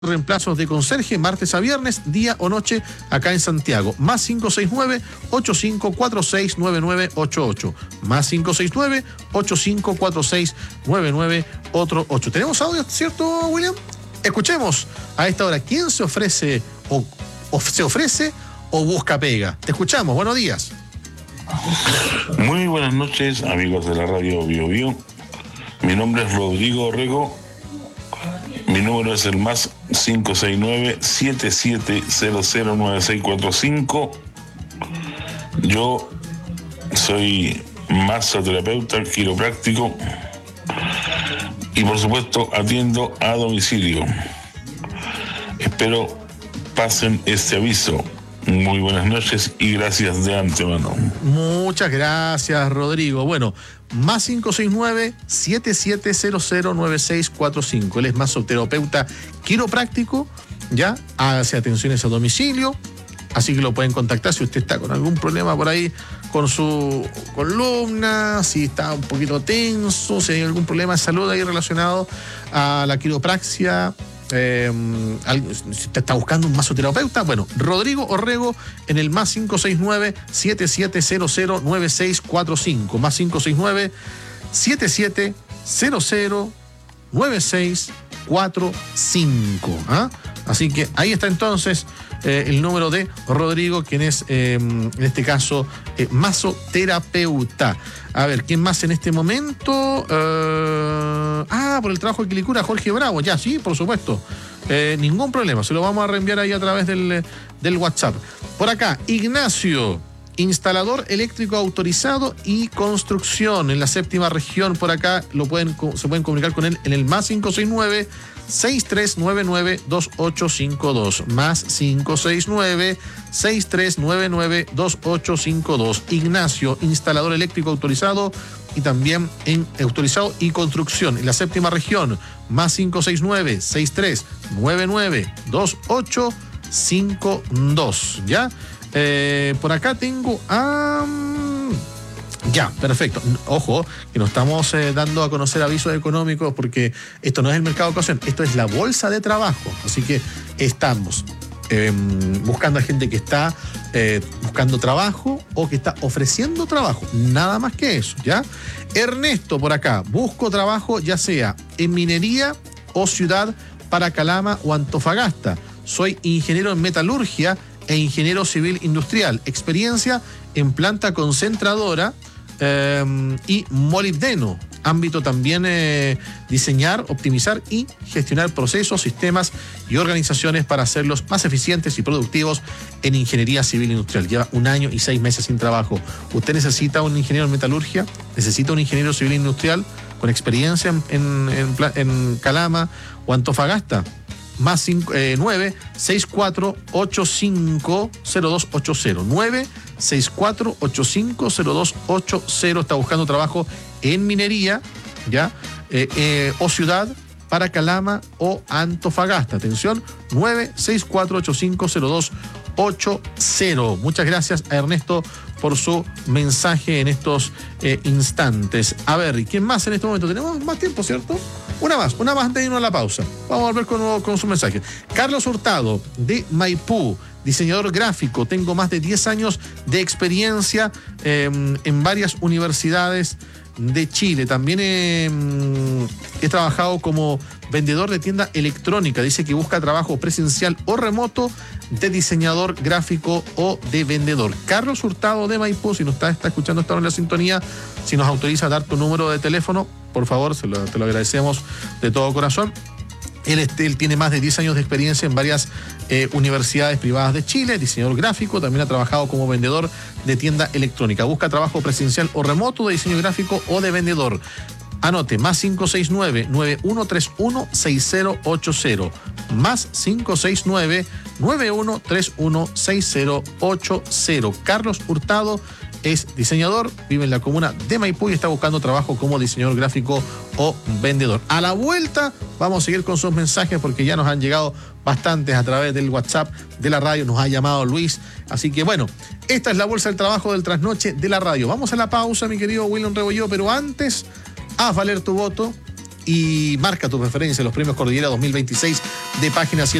reemplazos de conserje, martes a viernes, día o noche, acá en Santiago. Más 569-8546-9988. Más 569-8546-9988. ¿Tenemos audio, cierto, William? Escuchemos a esta hora. ¿Quién se ofrece o se ofrece o busca pega? Te escuchamos. Buenos días. Muy buenas noches, amigos de la radio Bio Bio. Mi nombre es Rodrigo Orrego. Mi número es el más 569-77009645. Yo soy masoterapeuta quiropráctico y por supuesto atiendo a domicilio. Espero pasen este aviso. Muy buenas noches y gracias de antemano. Muchas gracias, Rodrigo. Bueno, más 569-77009645. Él es masoterapeuta quiropráctico, ya, hace atenciones a domicilio, así que lo pueden contactar si usted está con algún problema por ahí con su columna, si está un poquito tenso, si hay algún problema de salud ahí relacionado a la quiropraxia. Si te está buscando un masoterapeuta, bueno, Rodrigo Orrego en el más 569-77009645, más 569-77009645. ¿Ah? Así que ahí está entonces el número de Rodrigo, quien es en este caso masoterapeuta. A ver, ¿quién más en este momento? Por el trabajo de Quilicura, Jorge Bravo. Ya, sí, por supuesto. Ningún problema. Se lo vamos a reenviar ahí a través del WhatsApp. Por acá, Ignacio, instalador eléctrico autorizado y construcción en la séptima región. Por acá se pueden comunicar con él en el más 569-6399-2852. Más 569-6399-2852. Ignacio, instalador eléctrico autorizado y también en autorizado y construcción en la séptima región. Más 569-6399-2852. ¿Ya? Por acá tengo a... Ya, perfecto. Ojo, que no estamos dando a conocer avisos económicos porque esto no es el mercado de ocasión, esto es la bolsa de trabajo. Así que estamos buscando a gente que está buscando trabajo o que está ofreciendo trabajo. Nada más que eso, ¿ya? Ernesto, por acá, busco trabajo ya sea en minería o ciudad para Calama o Antofagasta. Soy ingeniero en metalurgia e ingeniero civil industrial. Experiencia en planta concentradora y molibdeno. Ámbito también diseñar, optimizar y gestionar procesos, sistemas y organizaciones para hacerlos más eficientes y productivos en ingeniería civil industrial. Lleva 1 año y 6 meses sin trabajo. ¿Usted necesita un ingeniero en metalurgia? ¿Necesita un ingeniero civil industrial con experiencia en Calama o Antofagasta? Más 964-850280. 964-850280. Está buscando trabajo en minería, ¿ya? O ciudad para Calama o Antofagasta. Atención, 964-850280. Muchas gracias a Ernesto por su mensaje en estos instantes. A ver, ¿y quién más en este momento? Tenemos más tiempo, ¿cierto? Una más antes de irnos a la pausa. Vamos a volver con su mensaje. Carlos Hurtado, de Maipú, diseñador gráfico. Tengo más de 10 años de experiencia en varias universidades de Chile. También he trabajado como vendedor de tienda electrónica. Dice que busca trabajo presencial o remoto de diseñador gráfico o de vendedor. Carlos Hurtado de Maipú, si nos está escuchando esta hora en la sintonía, si nos autoriza a dar tu número de teléfono, por favor, te lo agradecemos de todo corazón. Él tiene más de 10 años de experiencia en varias universidades privadas de Chile, diseñador gráfico, también ha trabajado como vendedor de tienda electrónica. Busca trabajo presencial o remoto de diseño gráfico o de vendedor. Anote, más 569-9131-6080. Más 569-9131-6080. Carlos Hurtado es diseñador, vive en la comuna de Maipú y está buscando trabajo como diseñador gráfico o vendedor. A la vuelta vamos a seguir con sus mensajes porque ya nos han llegado bastantes a través del WhatsApp de la radio, nos ha llamado Luis. Así que bueno, esta es la bolsa del trabajo del trasnoche de la radio. Vamos a la pausa, mi querido William Rebolledo, pero antes, haz valer tu voto y marca tu preferencia en los premios Cordillera 2026 de Página 7.